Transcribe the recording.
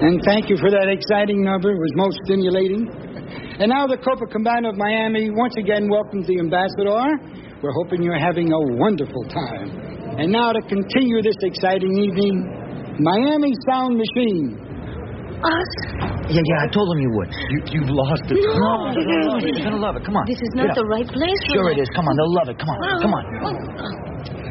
And thank you for that exciting number. It was most stimulating. And now the Copacabana of Miami once again welcomes the ambassador. We're hoping you're having a wonderful time. And now to continue this exciting evening, Miami Sound Machine. Us? Yeah, I told him you would. You've lost it. No. You're going to love it. Come on. This is not the right place for Sure that. it is. Come on, they'll love it. Come on. Come on.